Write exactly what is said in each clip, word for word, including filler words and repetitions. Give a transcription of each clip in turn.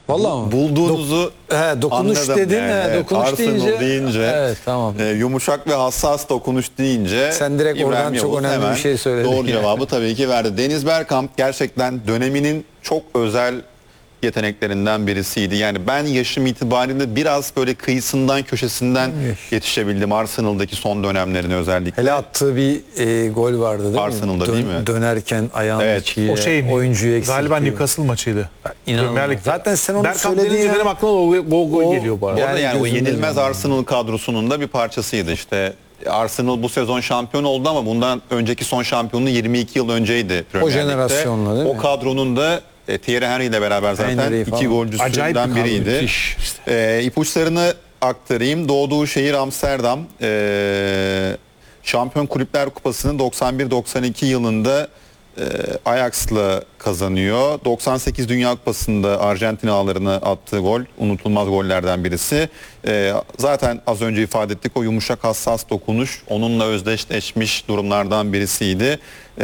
Vallahi mi? bulduğunuzu Dok he, dokunuş anladım dedin. yani. He, Evet, dokunuş Arsenal deyince, deyince evet, tamam. e, yumuşak ve hassas dokunuş deyince sen direkt İbrahim oradan çok Yavuz önemli hemen bir şey söyledin. doğru cevabı tabii ki verdi. Deniz Bergkamp gerçekten döneminin çok özel yeteneklerinden birisiydi. Yani ben yaşım itibariyle biraz böyle kıyısından köşesinden yetişebildim Arsenal'daki son dönemlerine özellikle. Hele attığı bir e, gol vardı değil Arsenal'da mi? değil mi? Dönerken ayağının Evet. içiyle O şey mi? oyuncuyu eksiltiyor. Galiba Newcastle maçıydı. İnanılmaz. Premier Lig'de. Zaten sen onu Bergkamp söylediğin deyince yer- benim aklıma o gol, gol O- geliyor bu arada. O da Yani yani o gözümde yenilmez canlandı. Arsenal kadrosunun da bir parçasıydı işte. Arsenal bu sezon şampiyon oldu ama bundan önceki son şampiyonluğu yirmi iki yıl önceydi Premier Lig'de. jenerasyonla değil mi? O kadronun da e, Thierry Henry ile beraber zaten Henry iki falan. Acayip golcüsünden bir kadro, biriydi. müthiş. E, ipuçlarını aktarayım. Doğduğu şehir Amsterdam. E, Şampiyon Kulüpler Kupası'nı doksan bir doksan iki yılında e, Ajax'la kazanıyor. doksan sekiz Dünya Kupası'nda Arjantin ağlarına attığı gol unutulmaz gollerden birisi. E, zaten az önce ifade ettik, o yumuşak hassas dokunuş onunla özdeşleşmiş durumlardan birisiydi.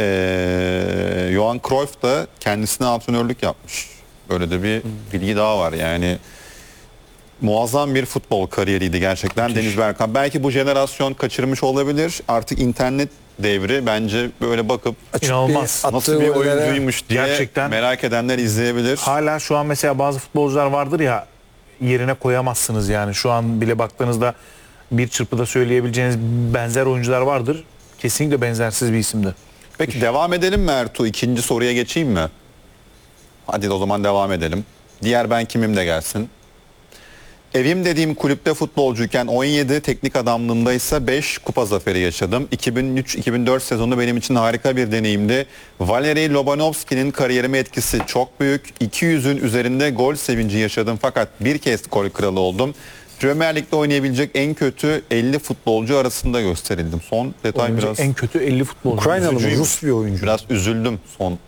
E, Johan Cruyff da kendisine antrenörlük yapmış. Böyle de bir bilgi daha var yani. Muazzam bir futbol kariyeriydi gerçekten Deniz Bergkamp. Belki bu jenerasyon kaçırmış olabilir. Artık internet devri, bence böyle bakıp Açık İnanılmaz. bir- nasıl attığı bir gollere- oyuncuymuş diye Gerçekten. merak edenler izleyebilir. Hala şu an mesela bazı futbolcular vardır ya, yerine koyamazsınız yani. Şu an bile baktığınızda bir çırpıda söyleyebileceğiniz benzer oyuncular vardır. Kesinlikle benzersiz bir isimdi. Peki devam edelim mi Ertuğ? İkinci soruya geçeyim mi? Hadi o zaman devam edelim. Diğer ben kimim de gelsin. Evim dediğim kulüpte futbolcuyken on yedi, teknik adamlığımda ise beş kupa zaferi yaşadım. iki bin üç iki bin dört sezonu benim için harika bir deneyimdi. Valeri Lobanovski'nin kariyerime etkisi çok büyük. iki yüzün üzerinde gol sevinci yaşadım fakat bir kez gol kralı oldum. Premier Lig'de oynayabilecek en kötü elli futbolcu arasında gösterildim. Son detay Oyuncu biraz en kötü elli futbolcu. Ukraynalı mı? üzücüymüş. Rus bir oyuncu. Biraz üzüldüm son.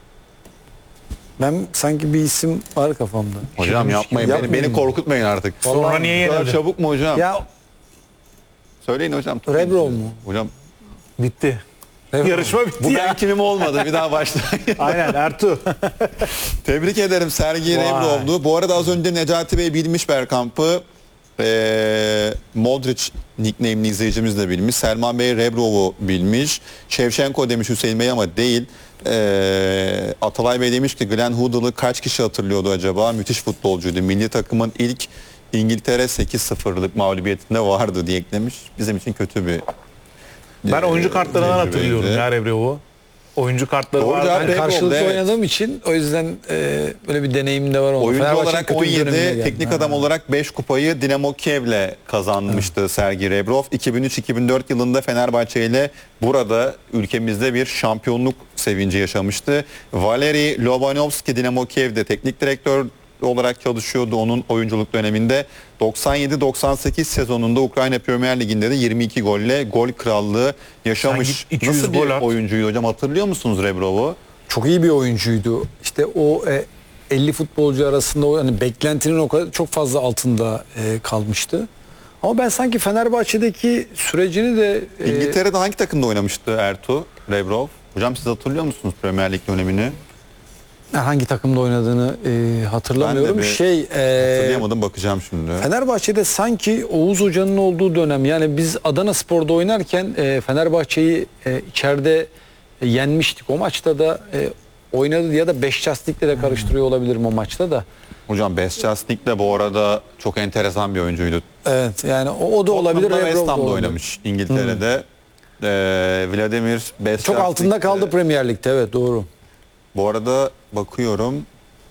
Ben sanki bir isim var kafamda. Hocam yapmayın, beni, Yapmayın. beni korkutmayın artık. Sonra niye Bu kadar yenildi? çabuk mu hocam? Ya Söyleyin hocam. Rebrov mu? Hocam Bitti. Evet. Yarışma bitti bu ya. ben kimim olmadı, bir daha başlayın. Aynen Ertuğ. Tebrik ederim, Sergey Vay. Rebrov'du. Bu arada az önce Necati Bey bilmiş Bergkamp'ı. Ee, Modric nickname'li izleyicimiz de bilmiş. Selman Bey Rebrov'u bilmiş. Şevşenko demiş Hüseyin Bey ama değil. Ee, Atalay Bey demiş ki Glenn Hoddle'ı kaç kişi hatırlıyordu acaba? Müthiş futbolcuydu. Milli takımın ilk İngiltere sekiz sıfırlık mağlubiyetinde vardı diye eklemiş. Bizim için kötü bir Ben oyuncu kartlarından tecrübeydi. hatırlıyorum ya Rebrov'u. Oyuncu kartları Doğru vardı. cevap. Ben Rebrov, karşılıklı evet. oynadığım için o yüzden e, böyle bir deneyimim de var. Onda. Oyuncu Fenerbahçe'nin olarak kötü on bir dönemine yedi, geldim. teknik Ha. adam olarak beş kupayı Dinamo Kiev'le kazanmıştı Sergey Rebrov. iki bin üç iki bin dört yılında Fenerbahçe ile burada ülkemizde bir şampiyonluk sevinci yaşamıştı. Valeri Lobanovski Dinamo Kiev'de teknik direktör olarak çalışıyordu onun oyunculuk döneminde. doksan yedi doksan sekiz sezonunda Ukrayna Premier Ligi'nde de yirmi iki golle gol krallığı yaşamış. Sen git iki yüz Nasıl bir gol at. oyuncuydu hocam, hatırlıyor musunuz Rebrov'u? Çok iyi bir oyuncuydu. İşte o e, elli futbolcu arasında o hani beklentinin o kadar çok fazla altında e, kalmıştı. Ama ben sanki Fenerbahçe'deki sürecini de e, İngiltere'de hangi takımda oynamıştı Ertuğ Rebrov? Hocam siz hatırlıyor musunuz Premier Lig dönemini? hangi takımda oynadığını e, hatırlamıyorum. Ben de bir Şey e, Hatırlayamadım, bakacağım şimdi. Fenerbahçe'de sanki Oğuz Hoca'nın olduğu dönem, yani biz Adana Spor'da oynarken e, Fenerbahçe'yi e, içeride e, yenmiştik. O maçta da e, oynadı ya da Beşiktaş'la de karıştırıyor olabilirim o maçta da. Hocam Besçasnik de bu arada çok enteresan bir oyuncuydu. Evet, yani o, o da olabilir. Tottenham'da, Rebrov West da Ham'da olabilir. oynamış İngiltere'de. Ee, Vladimir Besçasnik. Çok altında kaldı de- Premier Lig'de, evet doğru. Bu arada bakıyorum.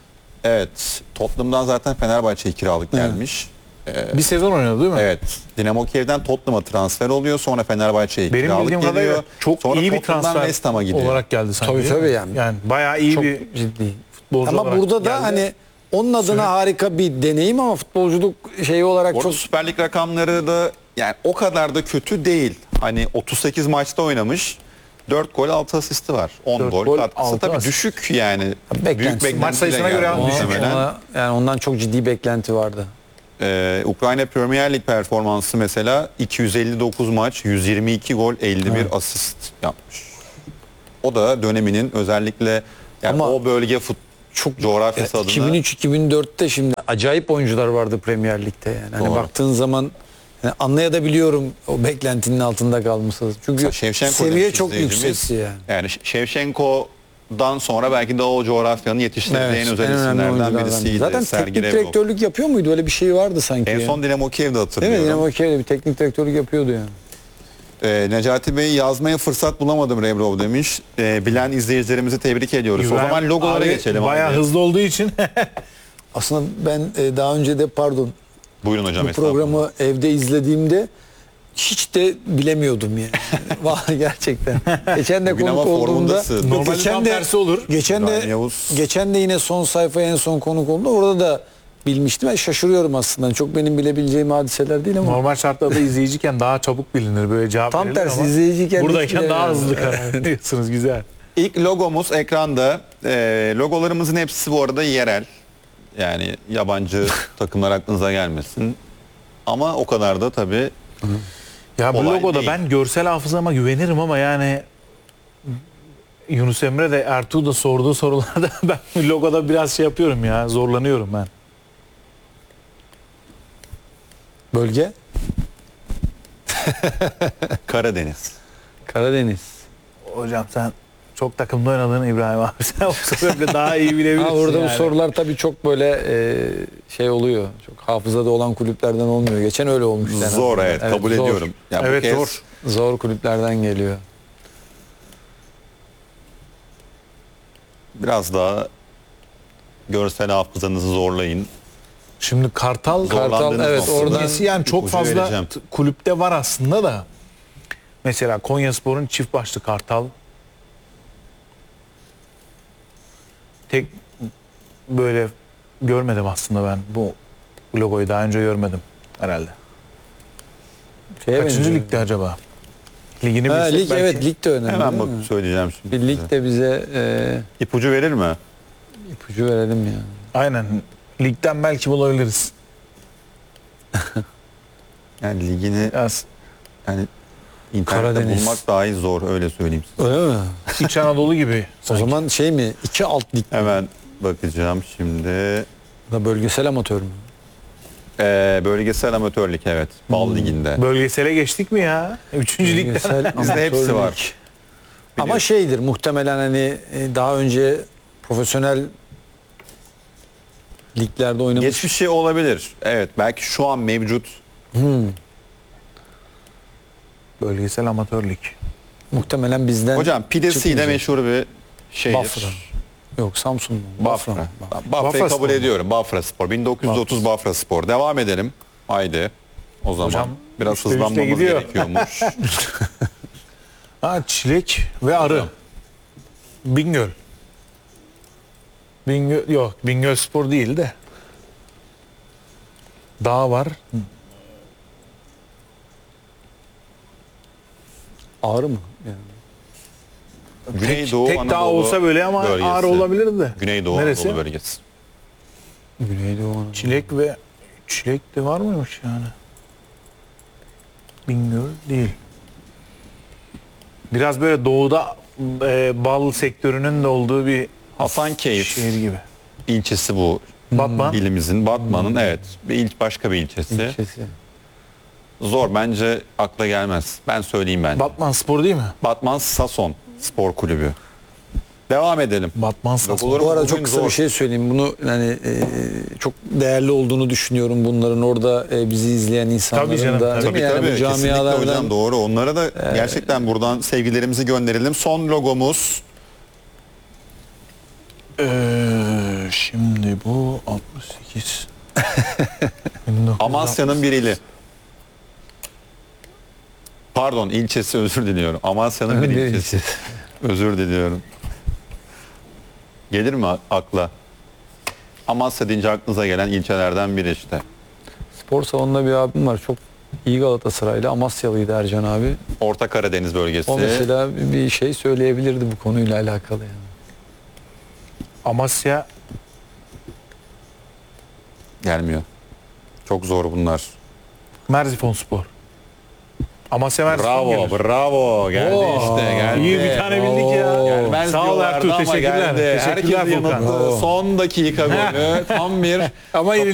Evet, Tottenham'dan zaten Fenerbahçe'ye kiralık gelmiş. Bir sezon oynadı değil mi? Evet. Dinamo Kiev'den Tottenham'a transfer oluyor. Sonra Fenerbahçe'ye Benim kiralık bildiğim geliyor. kadarıyla çok Sonra iyi bir Tottenham'dan transfer West Ham'a gidiyor. olarak geldi sanki. Tabii, değil mi? tabii yani. Yani bayağı iyi Çok bir ciddi. futbolcu Ama olarak burada da geldi. hani onun adına harika bir deneyim ama futbolculuk şeyi olarak Orada çok Süper Lig rakamları da yani o kadar da kötü değil. Hani otuz sekiz maçta oynamış. dört gol altı asisti var. on dört gol gol, katkısı altı tabii asist. düşük yani. Beklentisi. Büyük beklentiyle Maç sayısına göre geldi düşük. muhtemelen. ona, yani ondan çok ciddi beklenti vardı. Ee, Ukrayna Premier Lig performansı mesela iki yüz elli dokuz maç, yüz yirmi iki gol, elli bir asist yapmış. O da döneminin özellikle yani Ama- o bölge fut, çok coğrafyası ya, adına. iki bin üç iki bin dörtte şimdi acayip oyuncular vardı Premier Lig'de yani. Hani Doğru. baktığın zaman yani anlayabiliyorum o beklentinin altında kalması. Çünkü Şevşenko seviye demiş çok izleyicimiz. yüksekti yani. Yani Ş- Şevşenko'dan sonra belki de o coğrafyanın yetiştirdiği en özel önemli isimlerden oyunculardan birisiydi. biri. Zaten Sergey teknik Rebrov. direktörlük yapıyor muydu? Öyle bir şey vardı sanki. En ya. son Dinamo Kiev'de Değil hatırlıyorum. mi? Dinamo Kiev'de bir teknik direktörlük yapıyordu yani. Ee, Necati Bey yazmaya fırsat bulamadım Rebrov demiş. Ee, bilen izleyicilerimizi tebrik ediyoruz. İbrahim o zaman logolara abi geçelim. Bayağı abi. hızlı olduğu için Aslında ben e, daha önce de pardon Buyurun hocam. bu estağfurullah. programı evde izlediğimde hiç de bilemiyordum yani. Vallahi gerçekten. Geçen de Bugün konuk ama olduğumda formundasın. Yok, normalde geçen tam de tersi olur. geçen İbrahim de Yavuz. geçen de yine son sayfaya en son konuk olduğumda orada da bilmiştim. Ben şaşırıyorum aslında. Çok benim bilebileceğim hadiseler değil ama Normal şartlarda izleyiciyken daha çabuk bilinir böyle cevap tam verilir tersi ama izleyiciyken hiç buradayken daha bilemiyorum. hızlı karar veriyorsunuz, güzel. İlk logomuz ekranda. Ee, logolarımızın hepsi bu arada yerel. Yani yabancı takımlar aklınıza gelmesin. Ama o kadar da tabii Ya bu Olay logoda değil. ben görsel hafızama güvenirim ama yani Yunus Emre de Ertuğ da sorduğu sorularda ben bu logoda biraz şey yapıyorum ya, zorlanıyorum ben. Bölge Karadeniz. Karadeniz. Hocam sen çok takımda oynadın İbrahim abi, sen o sebeple daha iyi bilebilirsin. Ha, orada yani. bu sorular tabii çok böyle e, şey oluyor. Çok hafızada olan kulüplerden olmuyor. Geçen öyle olmuştu. en Zor azından. evet, kabul zor. ediyorum. Ya bu Evet, kez zor. Zor kulüplerden geliyor. biraz daha görsel hafızanızı zorlayın. Şimdi Kartal, Zorlandığınız evet, noktada oradan Simgesi yani çok ipucu fazla vereceğim. t- kulüpte var aslında da. Mesela Konyaspor'un çift başlı Kartal. Tek böyle görmedim aslında ben bu logoyu daha önce görmedim herhalde. Şeye Kaçıncı benziyor. ligde acaba? Ligini Ha, bilsek lig, belki. evet lig de önemli. Hemen değil bak mi? söyleyeceğim şimdi. Bir size. lig de bize e, İpucu verir mi? ipucu verelim ya. Aynen. Ligden belki bulabiliriz. Yani ligini Biraz yani internette Karadeniz. bulmak daha iyi zor, öyle söyleyeyim size. Öyle mi? İç Anadolu gibi. O sanki. zaman şey mi? İki alt lig Hemen bakacağım şimdi. da bölgesel amatör mü? Ee, bölgesel amatörlük, evet. Bal Hmm. liginde. Bölgesele geçtik mi ya? Üçüncü ligden. Bölgesel Bizde hepsi amatör var. lig. Ama şeydir muhtemelen hani e, daha önce profesyonel liglerde oynamış. Geçmiş şey olabilir. Evet, belki şu an mevcut. Hmm. Bölgesel amatörlük. Muhtemelen bizden. Hocam pidesiyle çıkmayacak. meşhur bir şehir. Bafra. Yok Samsun mu? Bafra. mı? Bafra'yı Bafra kabul Spor mu? ediyorum. Bafra Spor. bin dokuz yüz otuz Bafra Spor. Devam edelim. Haydi. O zaman Hocam, biraz üçte üçte hızlanmamız gidiyor. gerekiyormuş. Ha, çilek ve arı. Bingöl. Bingöl yok, Bingöl Spor değil de. Dağ var. Ağrı mı? Yani. Güneydoğu Tek dağ Anadolu olsa böyle ama bölgesi. ağrı olabilirdi de. Güneydoğu Neresi? Anadolu bölgesi. Güneydoğu Anadolu. Çilek ve çilek de var mıymış yani? Bingöl değil. Biraz böyle doğuda e, bal sektörünün de olduğu bir Hasankeyf şehir gibi. ilçesi bu. Batman. İlimizin, Batman'ın evet. Bir il, başka bir ilçesi. İlçesi. Zor, bence akla gelmez. Ben söyleyeyim ben. Batman Spor değil mi? Batman Sason Spor Kulübü. Devam edelim. Batman Spor. Logoları Bu arada bugün çok kısa zor. bir şey söyleyeyim. Bunu yani e, çok değerli olduğunu düşünüyorum bunların orada e, bizi izleyen insanların Tabii canım, da. tabii. değil mi? Tabii yani tabii, bu kesinlikle camialardan hocam, doğru. Onlara da gerçekten buradan sevgilerimizi gönderelim. Son logomuz Ee, şimdi bu altmış sekiz. bin dokuz yüz Amasya'nın bir ili. Pardon, ilçesi, özür diliyorum. Amasya'nın bir Bir ilçesi. ilçesi. Özür diliyorum. Gelir mi akla? Amasya deyince aklınıza gelen ilçelerden biri işte. spor salonunda bir abim var. Çok iyi Galatasaraylı. Amasyalıydı Ercan abi. Orta Karadeniz bölgesi. O mesela bir şey söyleyebilirdi bu konuyla alakalı yani. Amasya Gelmiyor. Çok zor bunlar. Merzifon Spor. Ama sever Bravo, gelir. bravo. Geldi Oo. işte. Geldi. İyi bir tane bildik ya. Gelmez Sağ ol diyorlardı Ertuğrul, ama teşekkürler. geldi. Teşekkürler Herkes Furkan. yanılttı. Son dakika golü. Tam bir Ama